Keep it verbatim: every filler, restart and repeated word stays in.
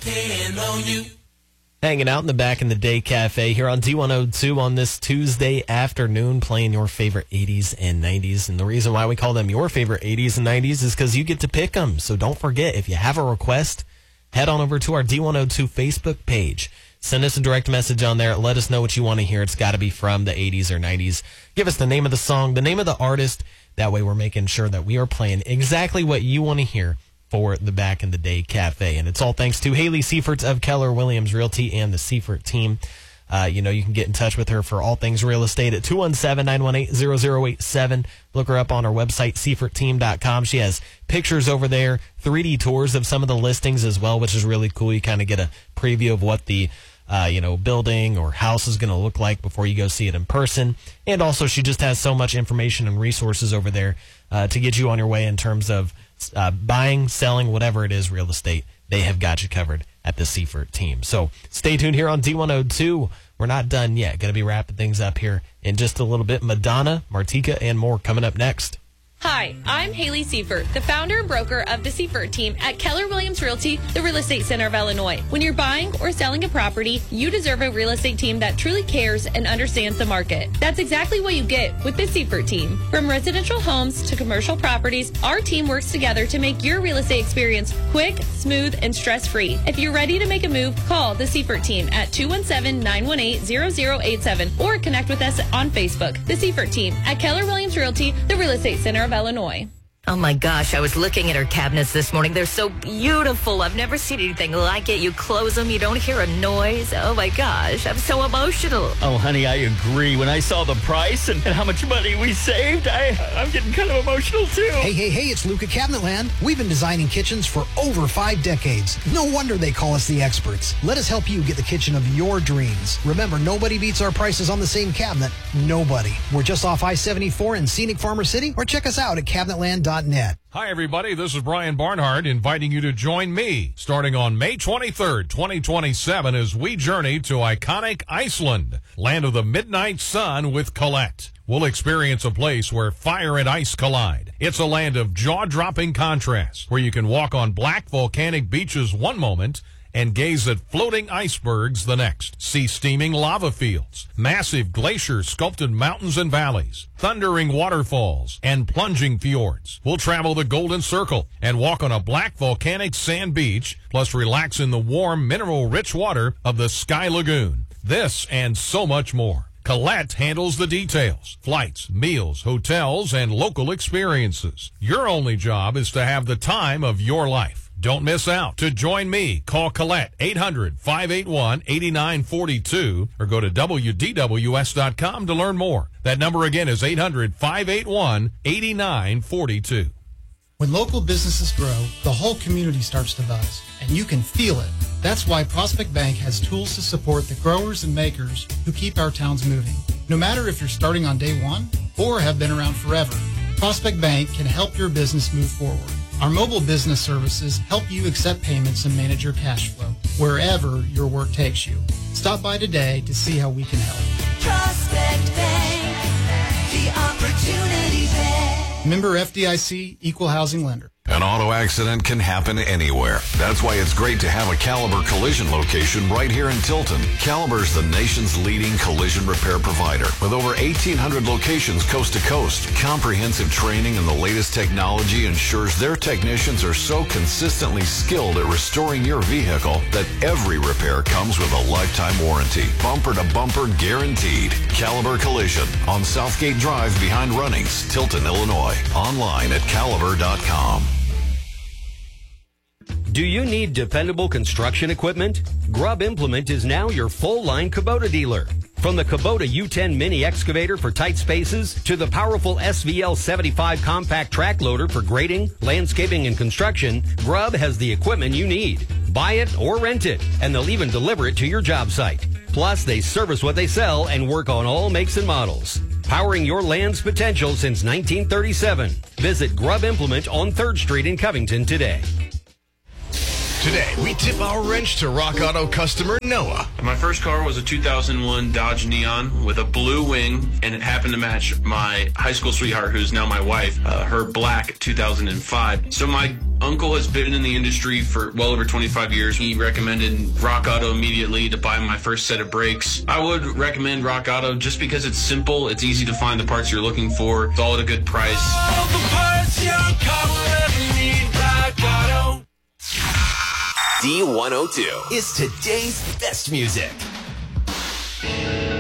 depend on you. Hanging out in the Back in the Day Cafe here on D one oh two on this Tuesday afternoon, playing your favorite eighties and nineties. And the reason why we call them your favorite eighties and nineties is because you get to pick them. So don't forget, if you have a request, head on over to our D one oh two Facebook page. Send us a direct message on there. Let us know what you want to hear. It's got to be from the eighties or nineties. Give us the name of the song, the name of the artist. That way we're making sure that we are playing exactly what you want to hear for the Back in the Day Cafe. And it's all thanks to Haley Seifert of Keller Williams Realty and the Seifert team. Uh, you know, you can get in touch with her for all things real estate at two one seven, nine one eight, zero zero eight seven. Look her up on her website, seifert team dot com. She has pictures over there, three D tours of some of the listings as well, which is really cool. You kind of get a preview of what the Uh, you know, building or house is going to look like before you go see it in person. And also, she just has so much information and resources over there uh, to get you on your way in terms of uh, buying, selling, whatever it is, real estate. They have got you covered at the Seifert team. So stay tuned here on D one oh two. We're not done yet. Going to be wrapping things up here in just a little bit. Madonna, Martika, and more coming up next. Hi, I'm Haley Seifert, the founder and broker of the Seifert team at Keller Williams Realty, the real estate center of Illinois. When you're buying or selling a property, you deserve a real estate team that truly cares and understands the market. That's exactly what you get with the Seifert team. From residential homes to commercial properties, our team works together to make your real estate experience quick, smooth, and stress-free. If you're ready to make a move, call the Seifert team at two one seven, nine one eight, zero zero eight seven or connect with us on Facebook. The Seifert team at Keller Williams Realty, the real estate center of Illinois. Oh my gosh, I was looking at her cabinets this morning. They're so beautiful. I've never seen anything like it. You close them, you don't hear a noise. Oh my gosh, I'm so emotional. Oh, honey, I agree. When I saw the price and, and how much money we saved, I, I'm getting kind of emotional too. Hey, hey, hey, it's Luca Cabinetland. We've been designing kitchens for over five decades. No wonder they call us the experts. Let us help you get the kitchen of your dreams. Remember, nobody beats our prices on the same cabinet. Nobody. We're just off I seventy-four in scenic Farmer City, or check us out at cabinetland dot net. Hi, everybody. This is Brian Barnhart inviting you to join me starting on May twenty-third, twenty twenty-seven as we journey to iconic Iceland, land of the midnight sun with Colette. We'll experience a place where fire and ice collide. It's a land of jaw-dropping contrasts where you can walk on black volcanic beaches one moment and gaze at floating icebergs the next. See steaming lava fields, massive glacier-sculpted mountains and valleys, thundering waterfalls, and plunging fjords. We'll travel the Golden Circle and walk on a black volcanic sand beach, plus relax in the warm, mineral-rich water of the Sky Lagoon. This and so much more. Colette handles the details, flights, meals, hotels, and local experiences. Your only job is to have the time of your life. Don't miss out. To join me, call Colette eight hundred, five eight one, eight nine four two or go to W D W S dot com to learn more. That number again is eight hundred, five eight one, eight nine four two. When local businesses grow, the whole community starts to buzz, and you can feel it. That's why Prospect Bank has tools to support the growers and makers who keep our towns moving. No matter if you're starting on day one or have been around forever, Prospect Bank can help your business move forward. Our mobile business services help you accept payments and manage your cash flow wherever your work takes you. Stop by today to see how we can help. Prospect Bank, the opportunity bank. Member F D I C, Equal Housing Lender. An auto accident can happen anywhere. That's why it's great to have a Caliber collision location right here in Tilton. Caliber's the nation's leading collision repair provider with over eighteen hundred locations coast to coast. Comprehensive training and the latest technology ensures their technicians are so consistently skilled at restoring your vehicle that every repair comes with a lifetime warranty. Bumper to bumper guaranteed. Caliber Collision on Southgate Drive behind Runnings, Tilton, Illinois. Online at caliber dot com. Do you need dependable construction equipment? Grubb Implement is now your full-line Kubota dealer. From the Kubota U ten mini excavator for tight spaces to the powerful S V L seventy-five compact track loader for grading, landscaping, and construction, Grubb has the equipment you need. Buy it or rent it, and they'll even deliver it to your job site. Plus, they service what they sell and work on all makes and models. Powering your land's potential since nineteen thirty-seven. Visit Grubb Implement on third Street in Covington today. Today, we tip our wrench to Rock Auto customer Noah. My first car was a two thousand one Dodge Neon with a blue wing, and it happened to match my high school sweetheart, who's now my wife, uh, her black two thousand five. So my uncle has been in the industry for well over twenty-five years. He recommended Rock Auto immediately to buy my first set of brakes. I would recommend Rock Auto just because it's simple, it's easy to find the parts you're looking for, it's all at a good price. All the parts your car will ever need, Rock Auto. D one oh two is today's best music.